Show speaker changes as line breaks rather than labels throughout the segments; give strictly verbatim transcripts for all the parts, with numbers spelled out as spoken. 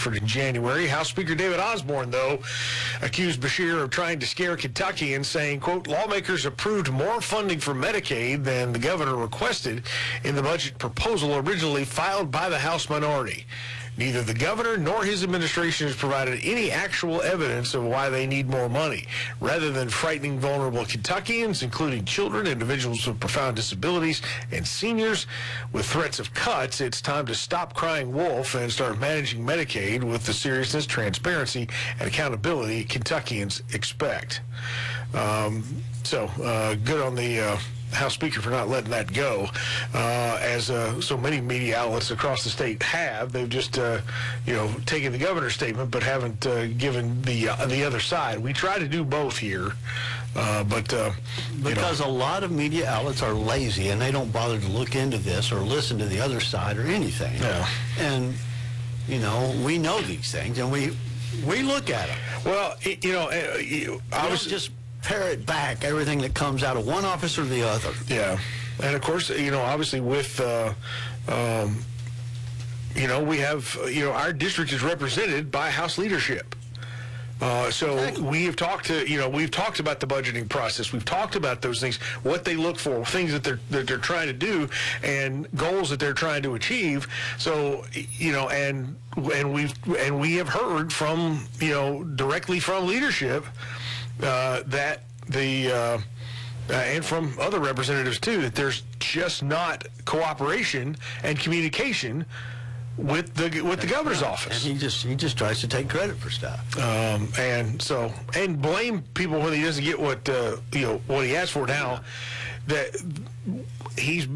offered in January. House Speaker David Osborne, though, accused Beshear of trying to scare Kentuckians, saying, quote, lawmakers approved more funding for Medicaid than the governor requested in the budget proposal originally filed by the House minority. Neither the governor nor his administration has provided any actual evidence of why they need more money. Rather than frightening vulnerable Kentuckians, including children, individuals with profound disabilities, and seniors, with threats of cuts, it's time to stop crying wolf and start managing Medicaid with the seriousness, transparency, and accountability Kentuckians expect. Um, so, uh, good on the Uh, House Speaker for not letting that go, uh, as uh, so many media outlets across the state have. They've just, uh, you know, taken the governor's statement, but haven't uh, given the uh, the other side. We try to do both here, uh, but uh,
because
you know.
a lot of media outlets are lazy and they don't bother to look into this or listen to the other side or anything.
Yeah.
And you know, we know these things and we we look at them.
Well, it, you know, uh, you, I was
just. Parrot back everything that comes out of one office or the other.
Yeah. And, of course, you know, obviously with, uh, um, you know, we have, you know, our district is represented by House leadership. Uh, so exactly. we have talked to, you know, we've talked about the budgeting process. We've talked about those things, what they look for, things that they're that they're trying to do, and goals that they're trying to achieve. So, you know, and and we've and we have heard from, you know, directly from leadership uh, that the uh, uh, and from other representatives too, that there's just not cooperation and communication with the with the governor's office.
And he just he just tries to take credit for stuff.
Um, and so and blame people when he doesn't get what uh, you know what he asked for. Now that he's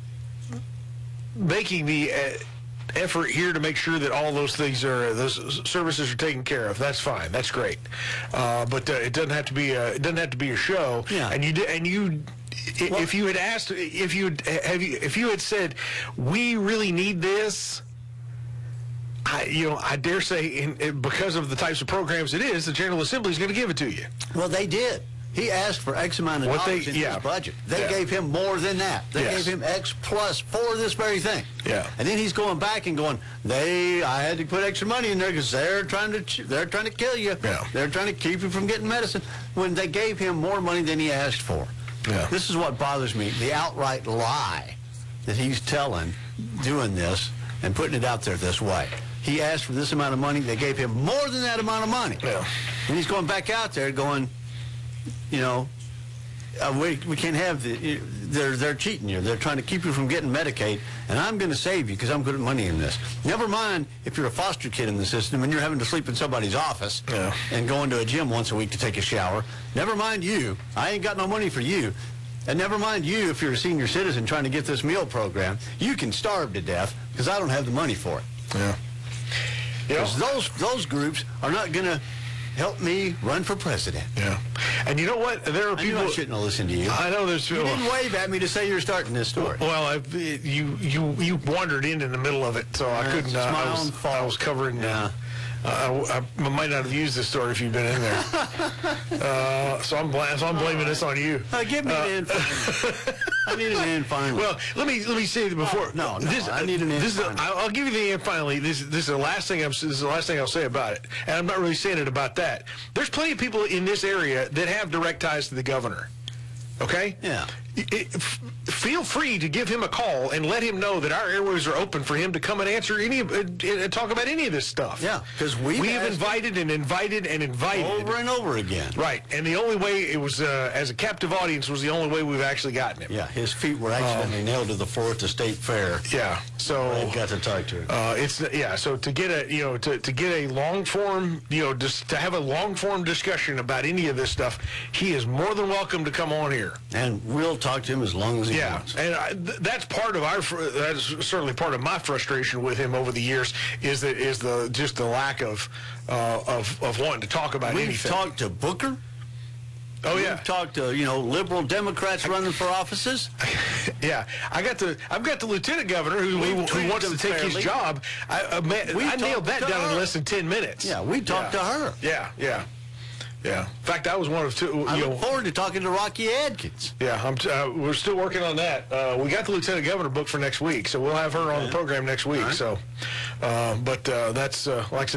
making the uh, effort here to make sure that all those things are those services are taken care of. That's fine. That's great. Uh, but uh, it doesn't have to be a it doesn't have to be a show.
Yeah.
And you did and you.
Well,
if you had asked, if you have, you, if you had said, we really need this. I, you know, I dare say, in, in, because of the types of programs it is, the General Assembly is going to give it to you.
Well, they did. He asked for X amount of
what
dollars
they,
in
yeah.
his budget. They
yeah.
gave him more than that. They
yes.
gave him X plus for this very thing.
Yeah.
And then he's going back and going, "They, I had to put extra money in there because they're trying to, they're trying to kill you.
Yeah.
They're trying to keep you from getting medicine." When they gave him more money than he asked for.
Yeah.
This is what bothers me: the outright lie that he's telling, doing this and putting it out there this way. He asked for this amount of money. They gave him more than that amount of money.
Yeah.
And he's going back out there going, you know, uh, we, we can't have the, they're, they're cheating you. They're trying to keep you from getting Medicaid, and I'm going to save you because I'm putting money in this. Never mind if you're a foster kid in the system and you're having to sleep in somebody's office
yeah.
and going to a gym once a week to take a shower. Never mind you. I ain't got no money for you. And never mind you if you're a senior citizen trying to get this meal program. You can starve to death because I don't have the money for it.
Yeah.
Because those those groups are not going to help me run for president.
Yeah. And you know what? There are
I
people.
knew I shouldn't have listened to you.
I know there's people.
You didn't wave at me to say you're starting this story.
Well, I've, you you you wandered in in the middle of it, so
yeah,
I couldn't.
It's
Uh,
my
I was,
own fault.
I was covering.
Yeah.
Uh, I, I might not have used this story if you'd been in there. uh, so I'm bl- so I'm blaming this on you.
Uh, give me
uh,
an in finally. I need an in finally.
Well, let me let me say before.
Oh, no, no,
this,
I need an in
this is
finally.
a, I'll I'll give you the in finally. This this is the last thing I'm. This is the last thing I'll say about it, and I'm not really saying it about that. There's plenty of people in this area that have direct ties to the governor. Okay.
Yeah.
It, it, f- feel free to give him a call and let him know that our airways are open for him to come and answer any of, uh, uh, talk about any of this stuff.
Yeah, because we
we have invited and invited and invited
over and over again.
Right, and the only way it was uh, as a captive audience was the only way we've actually gotten him.
Yeah, his feet were accidentally um, nailed to the floor at the state fair.
Yeah, so
I got to talk to him.
Uh, it's yeah, so to get a you know to, to get a long form you know just to have a long form discussion about any of this stuff, he is more than welcome to come on here.
And we'll talk to him as long as he
yeah,
wants.
and I, th- that's part of our. Fr- that's certainly part of my frustration with him over the years. Is that is the just the lack of uh, of of wanting to talk about
We've
anything.
talked to Booker.
Oh
We've
yeah,
talked to you know liberal Democrats running for offices.
yeah. I got the I've got the lieutenant governor who, who, who wants to take
fairly.
his job. I, uh, man, I nailed that down
her.
in less than ten minutes.
Yeah, we talked
yeah.
to her.
Yeah, yeah. Yeah. In fact, I was one of two. You
I look
know,
forward to talking to Rocky Adkins.
Yeah, I'm t- uh, we're still working on that. Uh, we got the lieutenant governor booked for next week, so we'll have her on the program next week. Right. So, uh, but uh, that's uh, like I said.